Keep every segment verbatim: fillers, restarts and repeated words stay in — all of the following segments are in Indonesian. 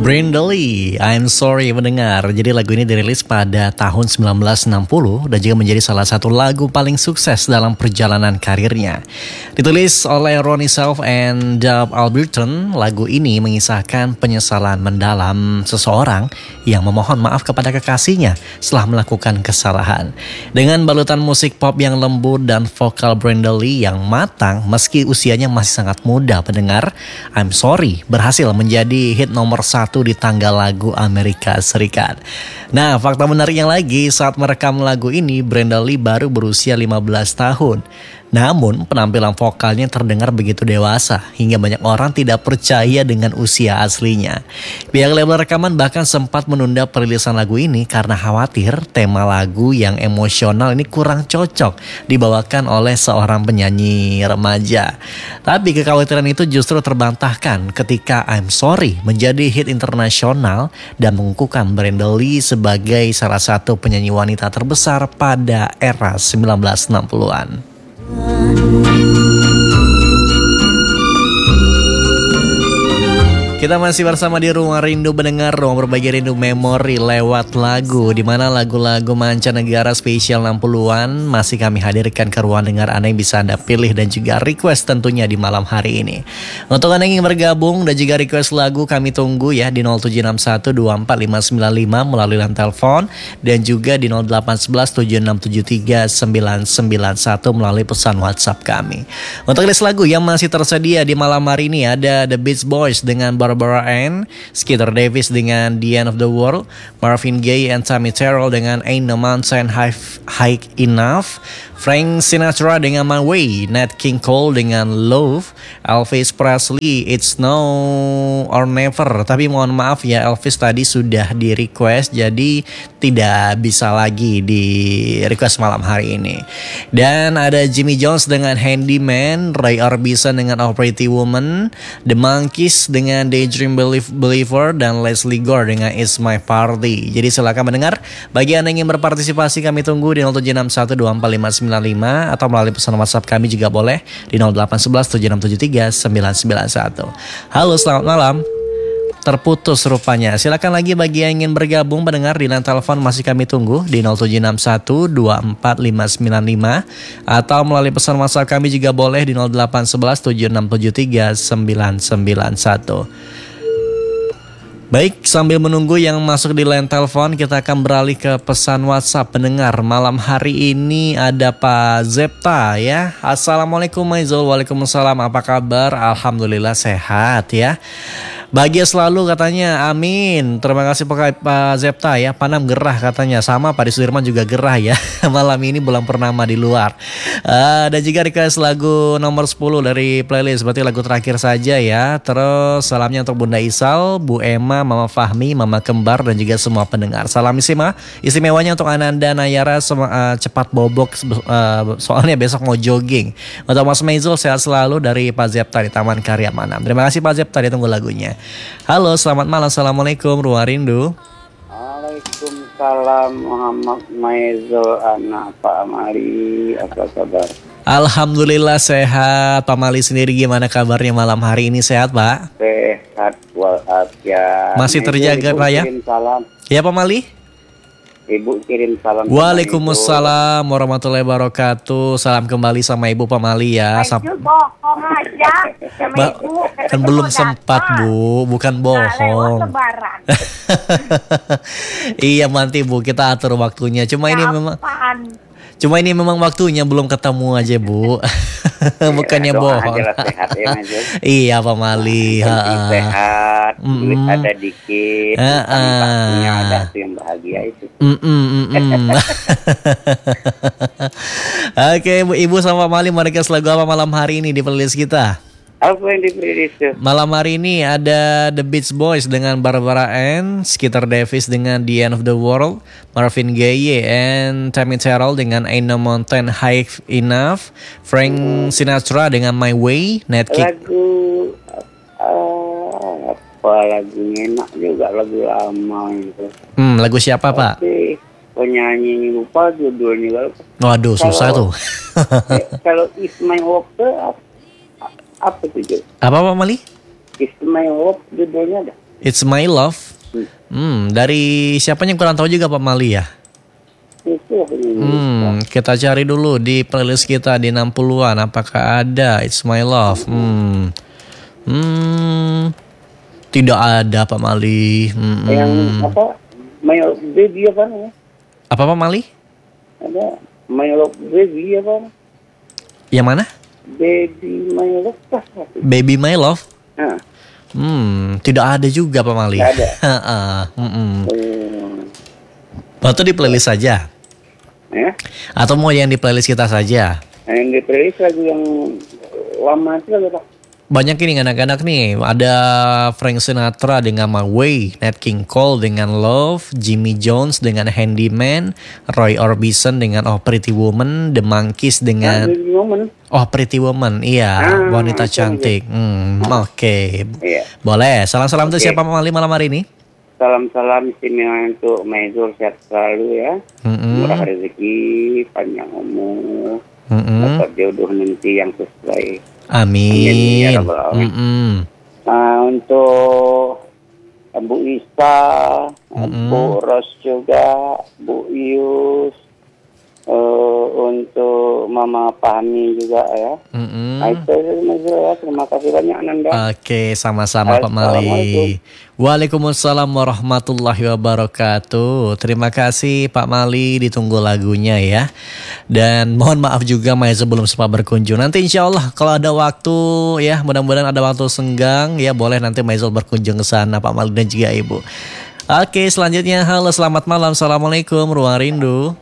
Brandley, I'm Sorry mendengar. Jadi lagu ini dirilis pada tahun sembilan belas enam puluh dan juga menjadi salah satu lagu paling sukses dalam perjalanan karirnya. Ditulis oleh Ronnie Self and Dub Alberton, lagu ini mengisahkan penyesalan mendalam seseorang yang memohon maaf kepada kekasihnya setelah melakukan kesalahan. Dengan balutan musik pop yang lembut dan vokal Brandley yang matang meski usianya masih sangat muda pendengar, I'm Sorry berhasil menjadi hit nomor satu di tangga lagu Amerika Serikat. Nah, fakta menariknya lagi, saat merekam lagu ini Brandley baru berusia lima belas tahun. Namun penampilan vokalnya terdengar begitu dewasa hingga banyak orang tidak percaya dengan usia aslinya. Pihak label rekaman bahkan sempat menunda perilisan lagu ini karena khawatir tema lagu yang emosional ini kurang cocok dibawakan oleh seorang penyanyi remaja. Tapi kekhawatiran itu justru terbantahkan ketika I'm Sorry menjadi hit internasional dan mengukuhkan Brandley sebagai salah satu penyanyi wanita terbesar pada era sembilan belas enam puluhan. Kita masih bersama di Ruang Rindu Mendengar, ruang berbagi rindu memori lewat lagu, di mana lagu-lagu mancanegara spesial enam puluhan masih kami hadirkan ke ruang dengar Anda yang bisa Anda pilih dan juga request tentunya di malam hari ini. Untuk Anda yang ingin bergabung dan juga request lagu, kami tunggu ya di nol tujuh enam satu dua empat lima sembilan lima melalui line telepon dan juga di nol delapan satu satu tujuh enam tujuh tiga sembilan sembilan satu melalui pesan WhatsApp kami. Untuk list lagu yang masih tersedia di malam hari ini ada The Beach Boys dengan Barbara Ann, Skeeter Davis dengan The End of the World, Marvin Gaye and Tammy Terrell dengan Ain't No Mountain High, High Enough, Frank Sinatra dengan My Way, Nat King Cole dengan Love, Elvis Presley It's Now or Never. Tapi mohon maaf ya, Elvis tadi sudah di request jadi tidak bisa lagi di request malam hari ini. Dan ada Jimmy Jones dengan Handyman, Ray Orbison dengan Oh Pretty Woman, The Monkees dengan Daydream Believer, dan Leslie Gore dengan It's My Party. Jadi silakan mendengar. Bagi Anda yang ingin berpartisipasi, kami tunggu di nol tujuh enam satu dua empat lima sembilan lima atau melalui pesan WhatsApp kami juga boleh di nol delapan satu satu tujuh enam tujuh tiga sembilan sembilan satu. Halo, selamat malam. Terputus rupanya. Silakan lagi bagi yang ingin bergabung pendengar, di line telepon masih kami tunggu di nol tujuh enam satu dua empat lima sembilan lima atau melalui pesan WhatsApp kami juga boleh di nol delapan satu satu tujuh enam tujuh tiga sembilan sembilan satu. Baik, sambil menunggu yang masuk di line telepon, kita akan beralih ke pesan WhatsApp pendengar. Malam hari ini ada Pak Zepta ya. Assalamualaikum Maizul. Waalaikumsalam. Apa kabar? Alhamdulillah sehat ya. Bahagia selalu katanya, amin. Terima kasih Pak, Pak Zepta ya. Panam gerah katanya, sama Pak Di Sudirman juga gerah ya. Malam ini bulan purnama di luar. uh, Dan juga request lagu nomor sepuluh dari playlist, berarti lagu terakhir saja ya. Terus salamnya untuk Bunda Isal, Bu Emma, Mama Fahmi, Mama Kembar, dan juga semua pendengar. Salam istimewa, istimewanya untuk Ananda Nayara, sem- uh, cepat bobok uh, soalnya besok mau jogging. Untuk Mas Maizul sehat selalu dari Pak Zepta di Taman Karya Manam. Terima kasih Pak Zepta, ditunggu lagunya. Halo, selamat malam. Assalamualaikum, Ruang Rindu. Waalaikumsalam Muhammad Maizul, anak Pak Amali, apa kabar? Alhamdulillah sehat. Pak Mali sendiri gimana kabarnya malam hari ini? Sehat Pak? Sehat walafiat. Masih terjaga Pak ya? Salam. Ya Pak Mali? Ibu kirim salam. Waalaikumsalam warahmatullahi wabarakatuh. Salam kembali sama Ibu Pak Mali ya. Sam- bohong aja sama ba- Ibu. Kan belum sempat Bu, bukan bohong. Iya nanti Bu, kita atur waktunya. Cuma ini memang Cuma ini memang waktunya belum ketemu aja Bu. Bukannya ya, bohong. Sehat ya Iya Pak Mali. Sehat, duit Mm-mm. ada dikit, Uh-uh. ada tuh yang bahagia itu. Oke Bu, Ibu sama Pak Mali, mereka lagu apa malam hari ini di playlist kita? Apa yang diberi itu? Malam hari ini ada The Beach Boys dengan Barbara Ann, Skeeter Davis dengan The End of the World, Marvin Gaye and Tammy Terrell dengan Ain't No Mountain High Enough, Frank Sinatra dengan My Way, Nat King. Lagu uh, apa lagunya enak juga, lagu lama itu. Hmm, lagu siapa Pak? Tapi penyanyi lupa judulnya. Waduh, susah kalau, tuh. Kalau Is My Walker, apa tuh? Apa Pak Mali? Is My Walk judulnya ada. It's My Love. Hmm, dari siapanya kurang tahu juga Pak Mali ya. Itu Hmm, kita cari dulu di playlist kita di enam puluhan apakah ada It's My Love. Hmm. Hmm. Tidak ada Pak Mali. Hmm. yang apa? My Love Baby apa namanya? Apa Pak Mali? Ada My Love Baby apa? Yang mana? Baby My Love apa? Baby My Love. Nah, Hmm, tidak ada juga Pak Mali. Tidak ada. Heeh. Mm-mm. oh, Atau di playlist saja? ya. Atau mau yang di playlist kita saja? Nah, yang di playlist lagu yang lama itu lagu apa? Banyak ini anak-anak nih. Ada Frank Sinatra dengan My Way, Nat King Cole dengan Love, Jimmy Jones dengan Handyman, Roy Orbison dengan Oh Pretty Woman, The Monkees dengan Nah, momen. Oh Pretty Woman. Iya, Ah, wanita itu cantik. Hmm, oke. Iya. Boleh. Salam-salam untuk Oke. siapa Mali malam hari ini? Salam-salam istimewa untuk Maizul, sehat selalu ya. Mm-mm. Murah rezeki, panjang umur, Mm-mm. dapat jodoh nanti yang sesuai. Amin. Amin, ya Rabbal Alamin. Mm-mm. Nah, untuk Bu Isa, Mm-mm. Bu Ros juga, Bu Ius, eh, untuk Mama Fahmi juga ya. Mm-mm. Nah, itu Maizul ya. Terima kasih banyak Nanda. Oke, sama-sama Pak Mali. Assalamualaikum. Waalaikumsalam warahmatullahi wabarakatuh. Terima kasih Pak Mali, ditunggu lagunya ya. Dan mohon maaf juga Maizul belum sempat berkunjung. Nanti insya Allah kalau ada waktu ya, mudah-mudahan ada waktu senggang ya, boleh nanti Maizul berkunjung ke sana Pak Mali dan juga Ibu. Oke, selanjutnya halo selamat malam. Assalamualaikum Ruang Rindu.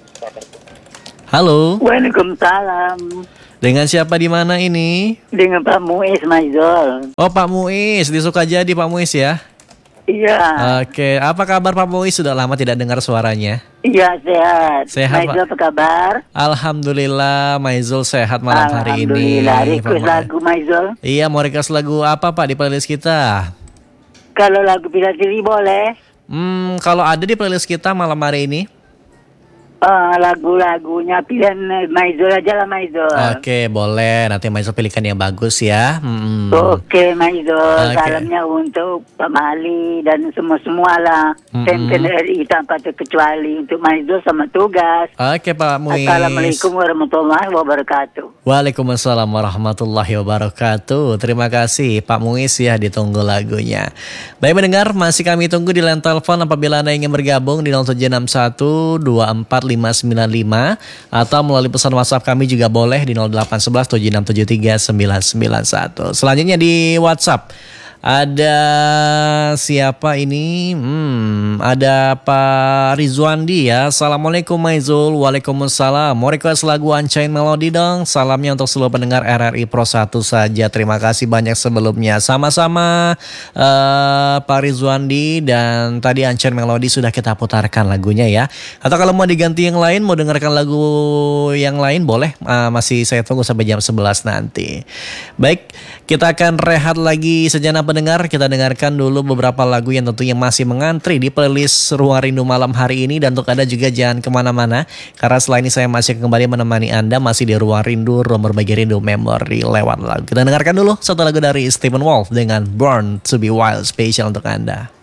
Halo, Waalaikumsalam. dengan siapa di mana ini? Dengan Pak Muiz Maizul. Oh Pak Muiz, di Sukajadi Pak Muiz ya. Iya. Oke, apa kabar Pak Muiz? Sudah lama tidak dengar suaranya. Iya sehat. Sehat, Maizul apa kabar? Alhamdulillah Maizul sehat malam hari ini. Alhamdulillah. Pak Request Muiz. lagu Maizul. Iya, mau request lagu apa Pak di playlist kita? Kalau lagu Bila Diri boleh. Hmm, kalau ada di playlist kita malam hari ini. Eh, lagu-lagunya pilihan Maizul aja lah Maizul. Oke, boleh. Nanti Maizul pilihkan yang bagus ya. Hmm. Oke Maizul. Oke. Salamnya untuk Pak Mali dan semua-semua lah. Mm-mm. Tempen R I tanpa terkecuali untuk Maizul sama tugas. Oke Pak Muiz. Assalamualaikum warahmatullahi wabarakatuh. Waalaikumsalam warahmatullahi wabarakatuh. Terima kasih Pak Muiz ya, ditunggu lagunya. Baik mendengar, masih kami tunggu di line telepon apabila Anda ingin bergabung di nol tujuh enam satu dua empat lima sembilan lima atau melalui pesan WhatsApp kami juga boleh di nol delapan satu satu tujuh enam tujuh tiga sembilan sembilan satu. Selanjutnya di WhatsApp ada siapa ini? Hmm, ada Pak Rizwandi ya. Assalamualaikum Maizul. Waalaikumsalam. Mau request lagu Unchained Melody dong. Salamnya untuk seluruh pendengar R R I Pro satu saja. Terima kasih banyak sebelumnya. Sama-sama uh, Pak Rizwandi. Dan tadi Unchained Melody sudah kita putarkan lagunya ya. Atau kalau mau diganti yang lain, mau dengarkan lagu yang lain boleh. Uh, masih saya tunggu sampai jam sebelas nanti. Baik, kita akan rehat lagi sejenak pendengar. Kita dengarkan dulu beberapa lagu yang tentunya masih mengantri di playlist Ruang Rindu malam hari ini. Dan untuk Anda juga jangan kemana-mana, karena selain ini saya masih kembali menemani Anda masih di Ruang Rindu, ruang berbagi rindu memori lewat lagu. Kita dengarkan dulu satu lagu dari Stephen Wolf dengan Born to be Wild, spesial untuk Anda.